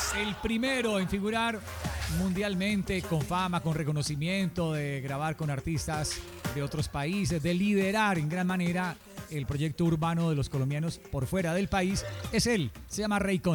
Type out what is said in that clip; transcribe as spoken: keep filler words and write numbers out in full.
El primero en figurar mundialmente con fama, con reconocimiento, de grabar con artistas de otros países, de liderar en gran manera el proyecto urbano de los colombianos por fuera del país, es él. Se llama Raycon.